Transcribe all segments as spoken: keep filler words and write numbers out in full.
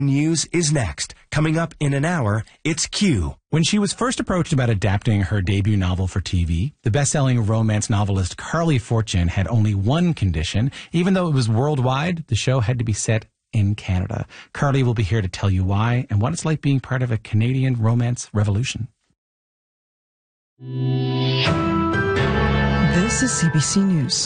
News is next. Coming up in an hour, it's Q. When she was first approached about adapting her debut novel for T V, the best-selling romance novelist Carly Fortune had only one condition. Even though it was worldwide, the show had to be set in Canada. Carly will be here to tell you why and what it's like being part of a Canadian romance revolution. This is C B C News.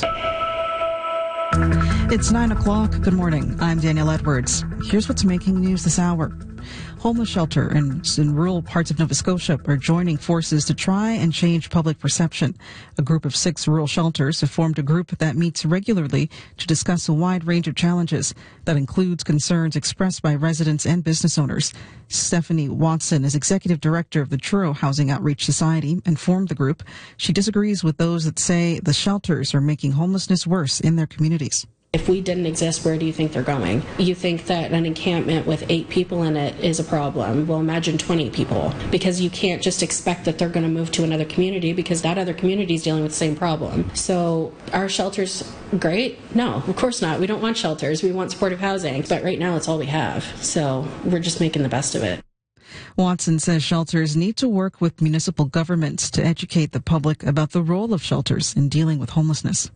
It's nine o'clock. Good morning. I'm Danielle Edwards. Here's what's making news this hour. Homeless shelter in, in rural parts of Nova Scotia are joining forces to try and change public perception. A group of six rural shelters have formed a group that meets regularly to discuss a wide range of challenges that includes concerns expressed by residents and business owners. Stephanie Watson is executive director of the Truro Housing Outreach Society and formed the group. She disagrees with those that say the shelters are making homelessness worse in their communities. If we didn't exist, where do you think they're going? You think that an encampment with eight people in it is a problem. Well, imagine twenty people, because you can't just expect that they're going to move to another community because that other community is dealing with the same problem. So are shelters great? No, of course not. We don't want shelters. We want supportive housing. But right now, it's all we have. So we're just making the best of it. Watson says shelters need to work with municipal governments to educate the public about the role of shelters in dealing with homelessness.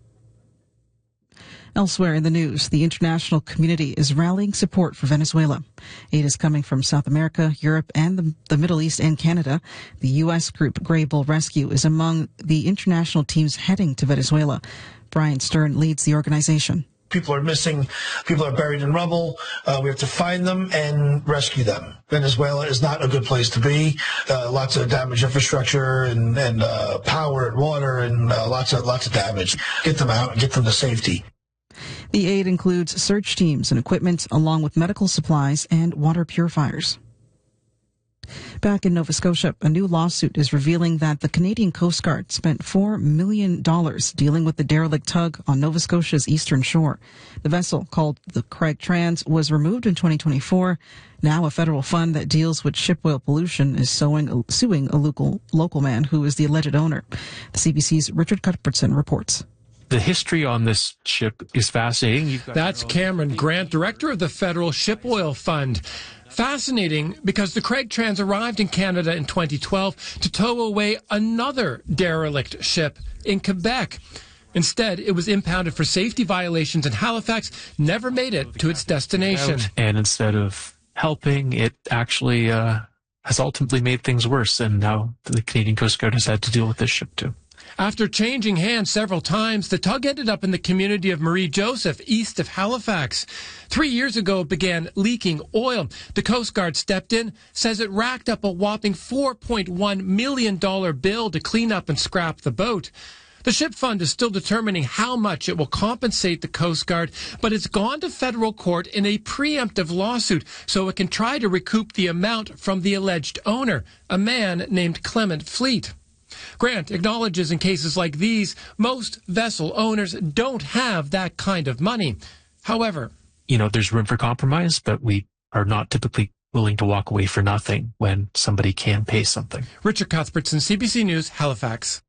Elsewhere in the news, the international community is rallying support for Venezuela. Aid is coming from South America, Europe, and the, the Middle East and Canada. The U S group Grey Bull Rescue is among the international teams heading to Venezuela. Brian Stern leads the organization. People are missing. People are buried in rubble. Uh, we have to find them and rescue them. Venezuela is not a good place to be. Uh, lots of damaged infrastructure and, and uh, power and water and uh, lots of lots of damage. Get them out and get them to safety. The aid includes search teams and equipment along with medical supplies and water purifiers. Back in Nova Scotia, a new lawsuit is revealing that the Canadian Coast Guard spent four million dollars dealing with the derelict tug on Nova Scotia's eastern shore. The vessel, called the Craig Trans, was removed in twenty twenty-four. Now a federal fund that deals with ship oil pollution is suing, suing a local, local man who is the alleged owner. The C B C's Richard Cuthbertson reports. The history on this ship is fascinating. You've got That's Cameron Grant, director of the Federal Ship Oil Fund. Fascinating because the Craig Trans arrived in Canada in twenty twelve to tow away another derelict ship in Quebec. Instead, it was impounded for safety violations in Halifax, never made it to its destination. And instead of helping, it actually uh, has ultimately made things worse, and now the Canadian Coast Guard has had to deal with this ship too. After changing hands several times, the tug ended up in the community of Marie Joseph, east of Halifax. Three years ago, it began leaking oil. The Coast Guard stepped in, says it racked up a whopping four point one million dollars bill to clean up and scrap the boat. The Ship Fund is still determining how much it will compensate the Coast Guard, but it's gone to federal court in a preemptive lawsuit so it can try to recoup the amount from the alleged owner, a man named Clement Fleet. Grant acknowledges in cases like these, most vessel owners don't have that kind of money. However, you know, there's room for compromise, but we are not typically willing to walk away for nothing when somebody can pay something. Richard Cuthbertson, C B C News, Halifax.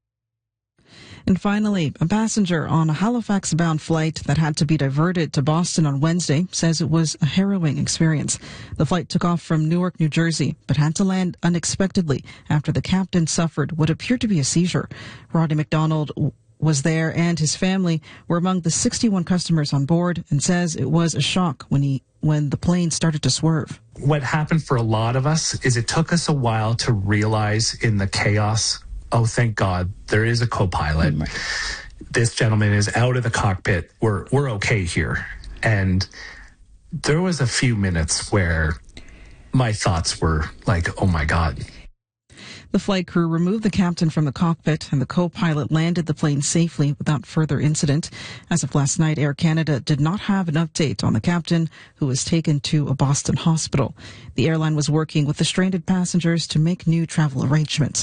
And finally, a passenger on a Halifax-bound flight that had to be diverted to Boston on Wednesday says it was a harrowing experience. The flight took off from Newark, New Jersey, but had to land unexpectedly after the captain suffered what appeared to be a seizure. Rodney McDonald was there, and his family were among the sixty-one customers on board, and says it was a shock when he when the plane started to swerve. What happened for a lot of us is it took us a while to realize in the chaos, oh, thank God, there is a co-pilot. Mm-hmm. This gentleman is out of the cockpit. We're we're okay here. And there was a few minutes where my thoughts were like, oh my God. The flight crew removed the captain from the cockpit, and the co-pilot landed the plane safely without further incident. As of last night, Air Canada did not have an update on the captain, who was taken to a Boston hospital. The airline was working with the stranded passengers to make new travel arrangements.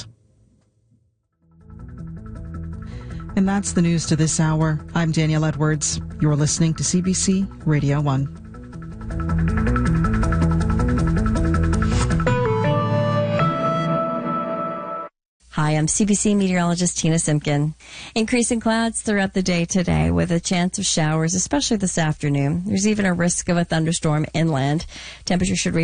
And that's the news to this hour. I'm Danielle Edwards. You're listening to C B C Radio one. Hi, I'm C B C meteorologist Tina Simpkin. Increasing clouds throughout the day today with a chance of showers, especially this afternoon. There's even a risk of a thunderstorm inland. Temperature should reach